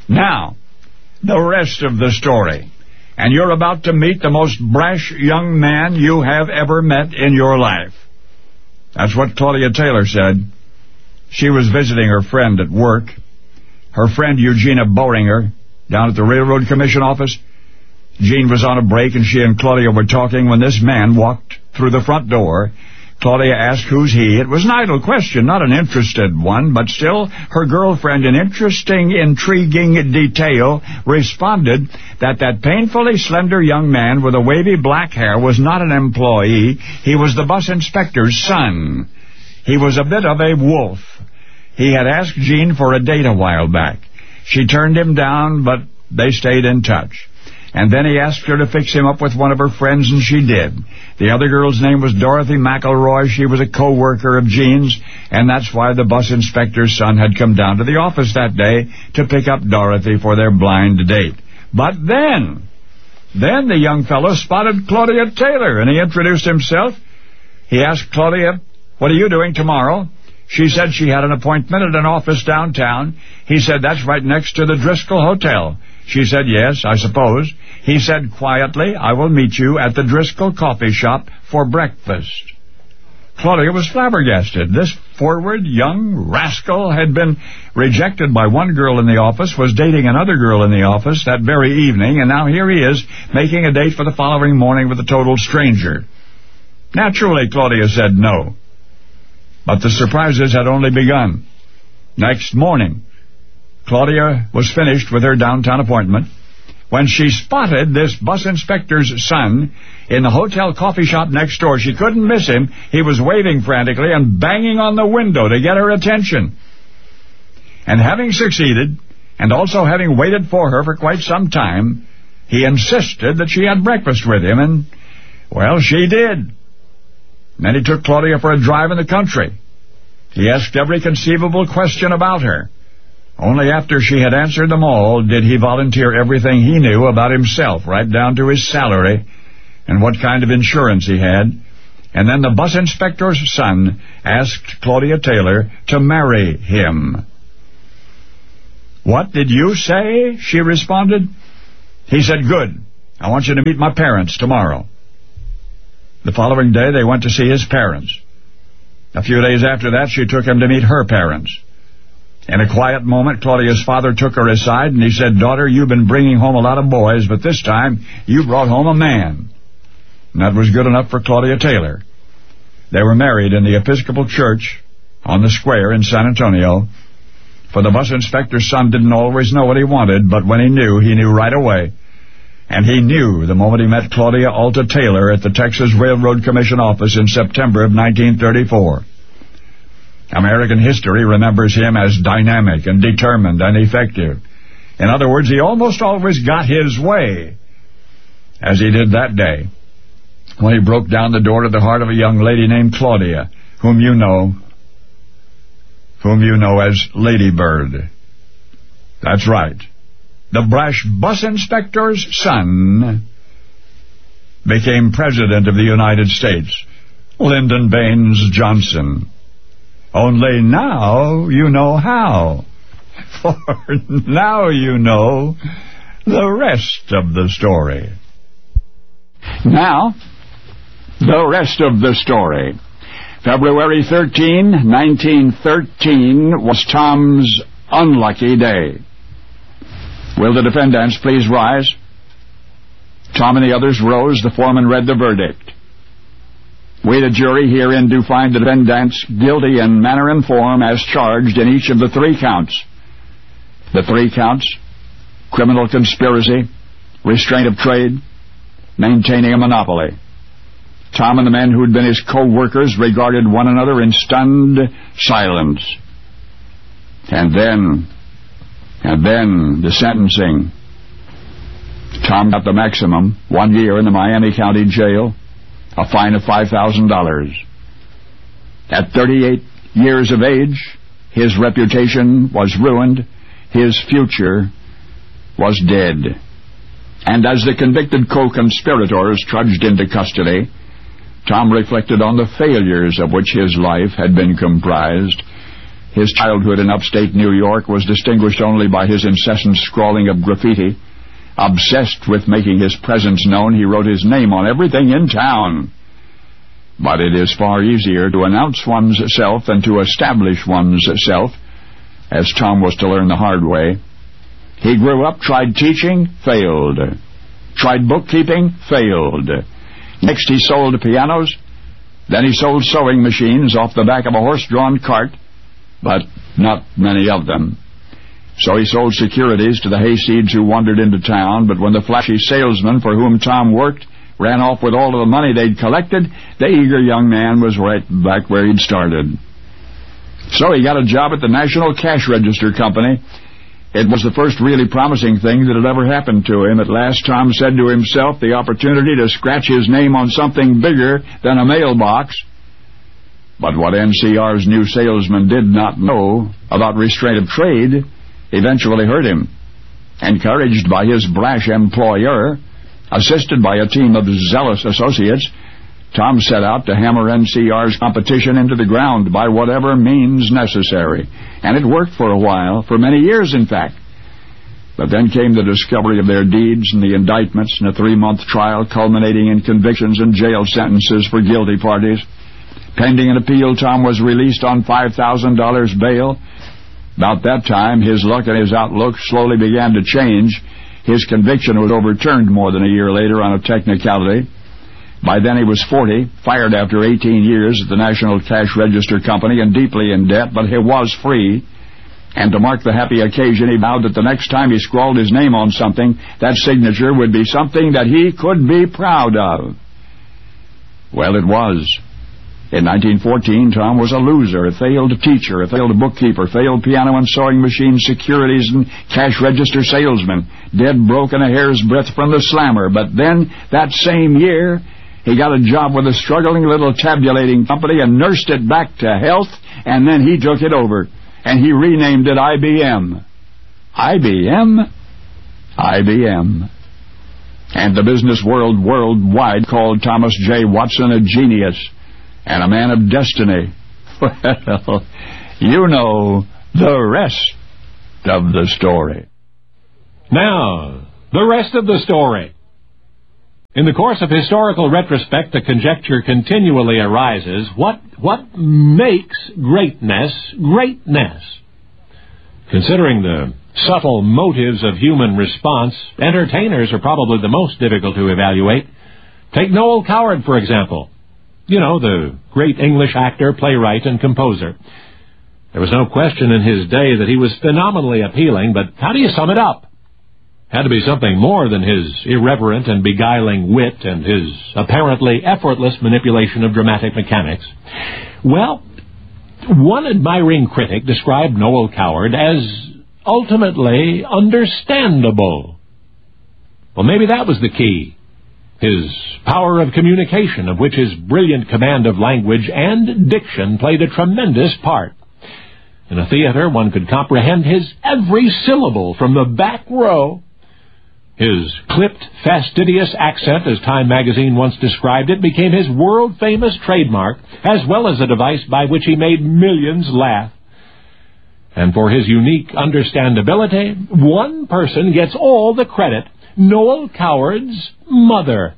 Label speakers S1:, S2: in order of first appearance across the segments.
S1: Now, the rest of the story. And you're about to meet the most brash young man you have ever met in your life. That's what Claudia Taylor said. She was visiting her friend at work. Her friend Eugenia Boehringer, down at the Railroad Commission office. Jean was on a break and she and Claudia were talking when this man walked through the front door. Claudia asked, "Who's he?" It was an idle question, not an interested one, but still her girlfriend, in interesting, intriguing detail, responded that painfully slender young man with the wavy black hair was not an employee. He was the bus inspector's son. He was a bit of a wolf. He had asked Jean for a date a while back. She turned him down, but they stayed in touch. And then he asked her to fix him up with one of her friends, and she did. The other girl's name was Dorothy McElroy. She was a co-worker of Jean's, and that's why the bus inspector's son had come down to the office that day to pick up Dorothy for their blind date. But then the young fellow spotted Claudia Taylor, and he introduced himself. He asked Claudia, "What are you doing tomorrow?" She said she had an appointment at an office downtown. He said, "That's right next to the Driscoll Hotel." She said, "Yes, I suppose." He said quietly, "I will meet you at the Driscoll coffee shop for breakfast." Claudia was flabbergasted. This forward young rascal had been rejected by one girl in the office, was dating another girl in the office that very evening, and now here he is making a date for the following morning with a total stranger. Naturally, Claudia said no. But the surprises had only begun. Next morning, Claudia was finished with her downtown appointment when she spotted this bus inspector's son in the hotel coffee shop next door. She couldn't miss him. He was waving frantically and banging on the window to get her attention. And having succeeded, and also having waited for her for quite some time, he insisted that she had breakfast with him, and, well, she did. Then he took Claudia for a drive in the country. He asked every conceivable question about her. Only after she had answered them all did he volunteer everything he knew about himself, right down to his salary and what kind of insurance he had. And then the bus inspector's son asked Claudia Taylor to marry him. "What did you say?" she responded. He said, "Good. I want you to meet my parents tomorrow." The following day, they went to see his parents. A few days after that, she took him to meet her parents. In a quiet moment, Claudia's father took her aside, and he said, "Daughter, you've been bringing home a lot of boys, but this time you brought home a man." And that was good enough for Claudia Taylor. They were married in the Episcopal Church on the square in San Antonio. For the bus inspector's son didn't always know what he wanted, but when he knew right away. And he knew the moment he met Claudia Alta Taylor at the Texas Railroad Commission office in September of 1934. American history remembers him as dynamic and determined and effective. In other words, he almost always got his way, as he did that day, when he broke down the door to the heart of a young lady named Claudia, whom you know as Lady Bird. That's right. The brash bus inspector's son became President of the United States, Lyndon Baines Johnson. Only now you know how. For now you know the rest of the story. Now, the rest of the story. February 13, 1913 was Tom's unlucky day. Will the defendants please rise? Tom and the others rose. The foreman read the verdict. We, the jury, herein do find the defendants guilty in manner and form as charged in each of the 3 counts. The 3 counts: criminal conspiracy, restraint of trade, maintaining a monopoly. Tom and the men who had been his co-workers regarded one another in stunned silence. And then the sentencing. Tom got the maximum, 1 year in the Miami County Jail, a fine of $5,000. At 38 years of age, his reputation was ruined, his future was dead. And as the convicted co-conspirators trudged into custody, Tom reflected on the failures of which his life had been comprised. His childhood in upstate New York was distinguished only by his incessant scrawling of graffiti. Obsessed with making his presence known, he wrote his name on everything in town. But it is far easier to announce one's self than to establish one's self, as Tom was to learn the hard way. He grew up, tried teaching, failed. Tried bookkeeping, failed. Next he sold pianos. Then he sold sewing machines off the back of a horse-drawn cart, but not many of them. So he sold securities to the hayseeds who wandered into town, but when the flashy salesman for whom Tom worked ran off with all of the money they'd collected, the eager young man was right back where he'd started. So he got a job at the National Cash Register Company. It was the first really promising thing that had ever happened to him. At last, Tom said to himself, the opportunity to scratch his name on something bigger than a mailbox. But what NCR's new salesman did not know about restraint of trade eventually hurt him. Encouraged by his brash employer, assisted by a team of zealous associates, Tom set out to hammer NCR's competition into the ground by whatever means necessary. And it worked for a while, for many years in fact. But then came the discovery of their deeds and the indictments and a 3-month trial culminating in convictions and jail sentences for guilty parties. Pending an appeal, Tom was released on $5,000 bail. About that time, his luck and his outlook slowly began to change. His conviction was overturned more than a year later on a technicality. By then he was 40, fired after 18 years at the National Cash Register Company and deeply in debt, but he was free. And to mark the happy occasion, he vowed that the next time he scrawled his name on something, that signature would be something that he could be proud of. Well, it was. In 1914, Tom was a loser, a failed teacher, a failed bookkeeper, failed piano and sewing machine, securities and cash register salesman, dead broke and a hair's breadth from the slammer. But then, that same year, he got a job with a struggling little tabulating company and nursed it back to health, and then he took it over, and he renamed it IBM. IBM? IBM. And the business world worldwide called Thomas J. Watson a genius and a man of destiny. Well, you know the rest of the story.
S2: Now, the rest of the story. In the course of historical retrospect, the conjecture continually arises, what makes greatness greatness? Considering the subtle motives of human response, entertainers are probably the most difficult to evaluate. Take Noel Coward, for example. You know, the great English actor, playwright, and composer. There was no question in his day that he was phenomenally appealing, but how do you sum it up? Had to be something more than his irreverent and beguiling wit and his apparently effortless manipulation of dramatic mechanics. Well, one admiring critic described Noel Coward as ultimately understandable. Well, maybe that was the key. His power of communication, of which his brilliant command of language and diction played a tremendous part. In a theater, one could comprehend his every syllable from the back row. His clipped, fastidious accent, as Time magazine once described it, became his world-famous trademark, as well as a device by which he made millions laugh. And for his unique understandability, one person gets all the credit: Noel Coward's mother.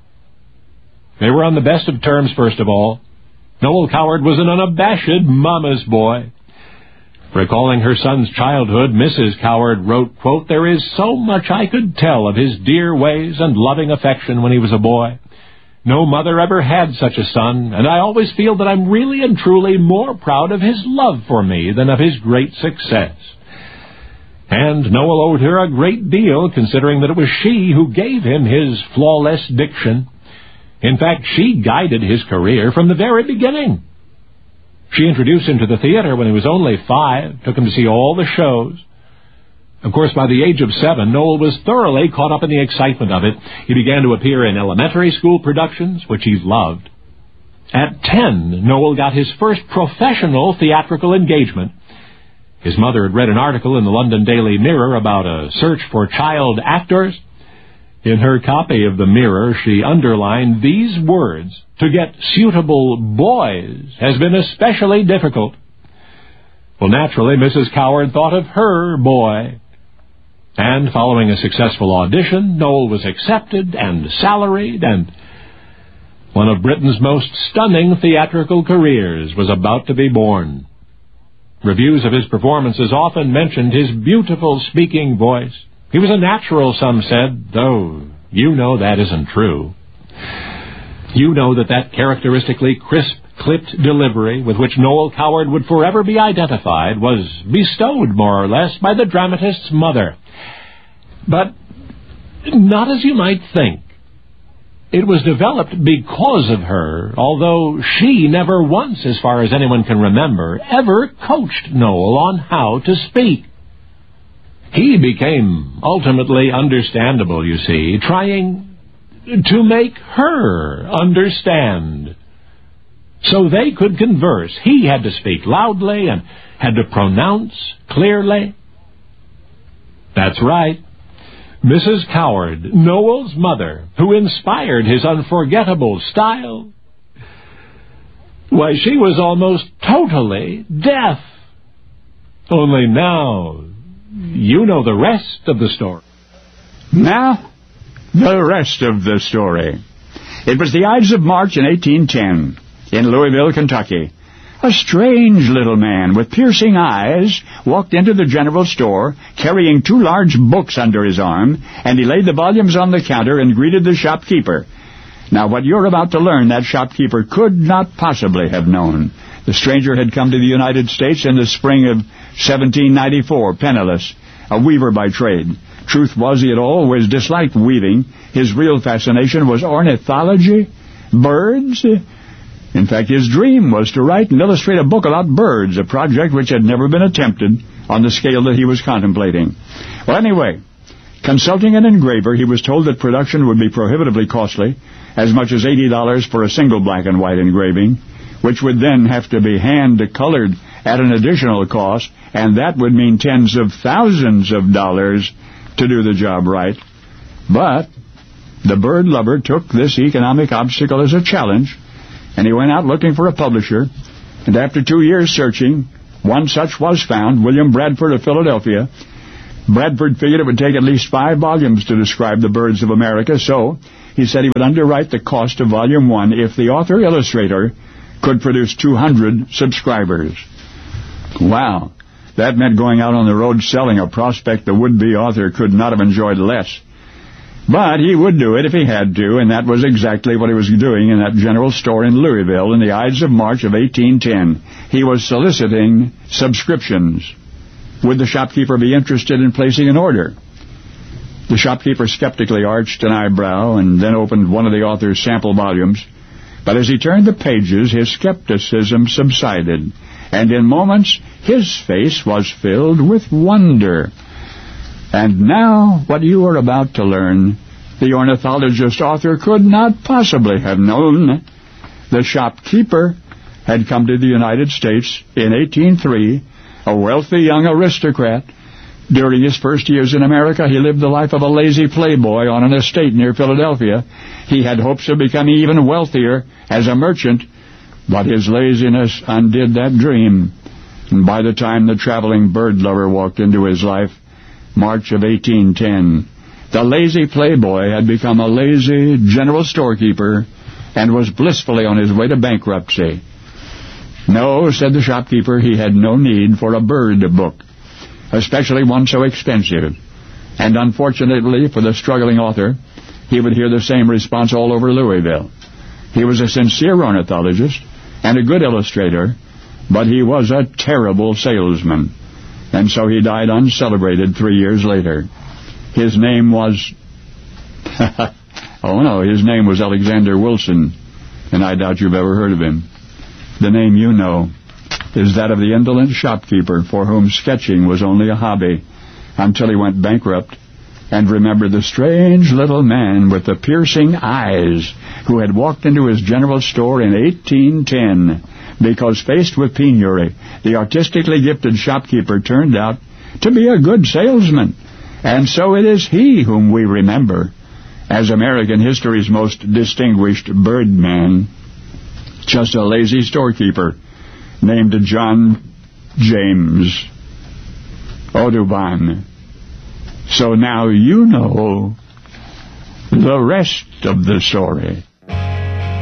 S2: They were on the best of terms, first of all. Noel Coward was an unabashed mama's boy. Recalling her son's childhood, Mrs. Coward wrote, quote, "There is so much I could tell of his dear ways and loving affection when he was a boy. No mother ever had such a son, and I always feel that I'm really and truly more proud of his love for me than of his great success." And Noel owed her a great deal, considering that it was she who gave him his flawless diction. In fact, she guided his career from the very beginning. She introduced him to the theater when he was only 5, took him to see all the shows. Of course, by the age of 7, Noel was thoroughly caught up in the excitement of it. He began to appear in elementary school productions, which he loved. At 10, Noel got his first professional theatrical engagement. His mother had read an article in the London Daily Mirror about a search for child actors. In her copy of the Mirror, she underlined these words: "To get suitable boys has been especially difficult." Well, naturally, Mrs. Coward thought of her boy. And following a successful audition, Noel was accepted and salaried, and one of Britain's most stunning theatrical careers was about to be born. Reviews of his performances often mentioned his beautiful speaking voice. He was a natural, some said, though you know that isn't true. You know that characteristically crisp, clipped delivery with which Noel Coward would forever be identified was bestowed, more or less, by the dramatist's mother. But not as you might think. It was developed because of her, although she never once, as far as anyone can remember, ever coached Noel on how to speak. He became ultimately understandable, you see, trying to make her understand. So they could converse. He had to speak loudly and had to pronounce clearly. That's right. Mrs. Coward, Noel's mother, who inspired his unforgettable style, why, she was almost totally deaf. Only now, you know the rest of the story.
S1: Now, the rest of the story. It was the Ides of March in 1810, in Louisville, Kentucky. A strange little man with piercing eyes walked into the general store carrying 2 large books under his arm, and he laid the volumes on the counter and greeted the shopkeeper. Now, what you're about to learn, that shopkeeper could not possibly have known. The stranger had come to the United States in the spring of 1794, penniless, a weaver by trade. Truth was, he had always disliked weaving. His real fascination was ornithology, birds. In fact, his dream was to write and illustrate a book about birds, a project which had never been attempted on the scale that he was contemplating. Well, anyway, consulting an engraver, he was told that production would be prohibitively costly, as much as $80 for a single black and white engraving, which would then have to be hand-colored at an additional cost, and that would mean tens of thousands of dollars to do the job right. But the bird lover took this economic obstacle as a challenge, and he went out looking for a publisher, and after 2 years searching, one such was found, William Bradford of Philadelphia. Bradford figured it would take at least 5 volumes to describe the birds of America, so he said he would underwrite the cost of Volume 1 if the author-illustrator could produce 200 subscribers. Wow, that meant going out on the road selling a prospect the would-be author could not have enjoyed less. But he would do it if he had to, and that was exactly what he was doing in that general store in Louisville in the Ides of March of 1810. He was soliciting subscriptions. Would the shopkeeper be interested in placing an order? The shopkeeper skeptically arched an eyebrow and then opened one of the author's sample volumes. But as he turned the pages, his skepticism subsided, and in moments his face was filled with wonder. And now, what you are about to learn, the ornithologist author could not possibly have known. The shopkeeper had come to the United States in 1803, a wealthy young aristocrat. During his first years in America, he lived the life of a lazy playboy on an estate near Philadelphia. He had hopes of becoming even wealthier as a merchant, but his laziness undid that dream. And by the time the traveling bird lover walked into his life, March of 1810, the lazy playboy had become a lazy general storekeeper and was blissfully on his way to bankruptcy. No, said the shopkeeper, he had no need for a bird book, especially one so expensive. And unfortunately for the struggling author, he would hear the same response all over Louisville. He was a sincere ornithologist and a good illustrator, but he was a terrible salesman. And so he died uncelebrated 3 years later. His name was... oh no, his name was Alexander Wilson, and I doubt you've ever heard of him. The name you know is that of the indolent shopkeeper for whom sketching was only a hobby until he went bankrupt and remembered the strange little man with the piercing eyes who had walked into his general store in 1810 because, faced with penury, the artistically gifted shopkeeper turned out to be a good salesman. And so it is he whom we remember as American history's most distinguished birdman, just a lazy storekeeper named John James Audubon. So now you know the rest of the story.